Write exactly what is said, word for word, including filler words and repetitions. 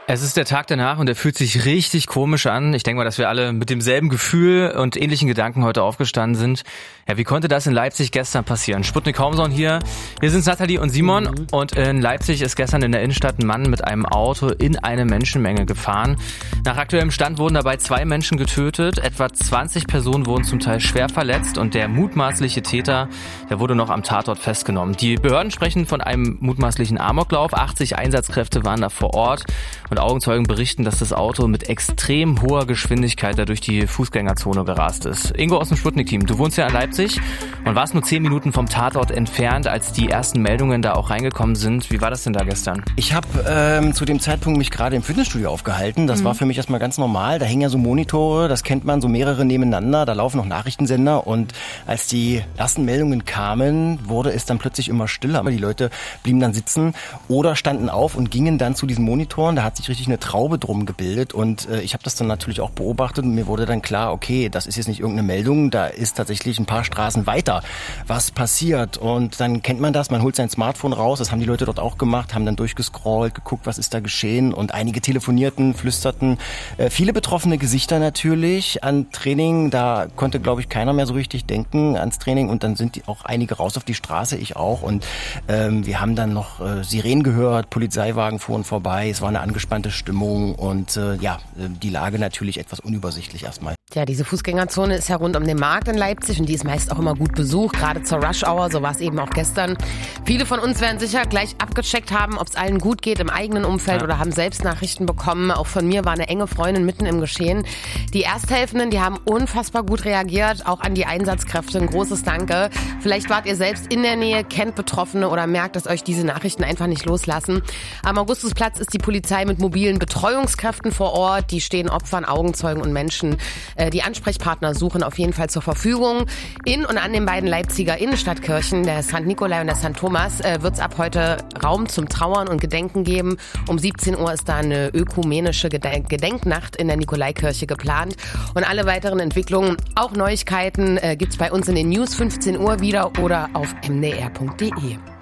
Es ist der Tag danach und er fühlt sich richtig komisch an. Ich denke mal, dass wir alle mit demselben Gefühl und ähnlichen Gedanken heute aufgestanden sind. Ja, wie konnte das in Leipzig gestern passieren? Sputnik Homezone hier. Wir sind Nathalie und Simon mhm. und in Leipzig ist gestern in der Innenstadt ein Mann mit einem Auto in eine Menschenmenge gefahren. Nach aktuellem Stand wurden dabei zwei Menschen getötet. Etwa zwanzig Personen wurden zum Teil schwer verletzt und der mutmaßliche Täter, der wurde noch am Tatort festgenommen. Die Behörden sprechen von einem mutmaßlichen Amoklauf. achtzig Einsatzkräfte waren da vor Ort. Und Augenzeugen berichten, dass das Auto mit extrem hoher Geschwindigkeit da durch die Fußgängerzone gerast ist. Ingo aus dem Sputnik-Team, du wohnst ja in Leipzig und warst nur zehn Minuten vom Tatort entfernt, als die ersten Meldungen da auch reingekommen sind. Wie war das denn da gestern? Ich habe ähm, zu dem Zeitpunkt mich gerade im Fitnessstudio aufgehalten. Das mhm. war für mich erstmal ganz normal. Da hängen ja so Monitore, das kennt man, so mehrere nebeneinander. Da laufen noch Nachrichtensender und als die ersten Meldungen kamen, wurde es dann plötzlich immer stiller. Die Leute blieben dann sitzen oder standen auf und gingen dann zu diesen Monitoren. Da hat sich richtig eine Traube drum gebildet und äh, ich habe das dann natürlich auch beobachtet und mir wurde dann klar, okay, das ist jetzt nicht irgendeine Meldung, da ist tatsächlich ein paar Straßen weiter was passiert und dann kennt man das, man holt sein Smartphone raus, das haben die Leute dort auch gemacht, haben dann durchgescrollt, geguckt, was ist da geschehen und einige telefonierten, flüsterten, äh, viele betroffene Gesichter natürlich an Training, da konnte glaube ich keiner mehr so richtig denken ans Training und dann sind die auch einige raus auf die Straße, ich auch und ähm, wir haben dann noch äh, Sirenen gehört, Polizeiwagen fuhren vorbei, es war eine angespannte Stimmung und äh, ja, die Lage natürlich etwas unübersichtlich erstmal. Ja, diese Fußgängerzone ist ja rund um den Markt in Leipzig und die ist meist auch immer gut besucht, gerade zur Rush-Hour, so war es eben auch gestern. Viele von uns werden sicher gleich abgecheckt haben, ob es allen gut geht im eigenen Umfeld ja. oder haben selbst Nachrichten bekommen. Auch von mir war eine enge Freundin mitten im Geschehen. Die Ersthelfenden, die haben unfassbar gut reagiert, auch an die Einsatzkräfte. Ein großes Danke. Vielleicht wart ihr selbst in der Nähe, kennt Betroffene oder merkt, dass euch diese Nachrichten einfach nicht loslassen. Am Augustusplatz ist die Polizei mit mobilen Betreuungskräften vor Ort. Die stehen Opfern, Augenzeugen und Menschen, die Ansprechpartner suchen, auf jeden Fall zur Verfügung. In und an den beiden Leipziger Innenstadtkirchen, der Sankt Nikolai und der Sankt Thomas, wird es ab heute Raum zum Trauern und Gedenken geben. Um siebzehn Uhr ist da eine ökumenische Gedenk- Gedenknacht in der Nikolaikirche geplant. Und alle weiteren Entwicklungen, auch Neuigkeiten, äh, gibt's bei uns in den News fünfzehn Uhr wieder oder auf m d r punkt d e.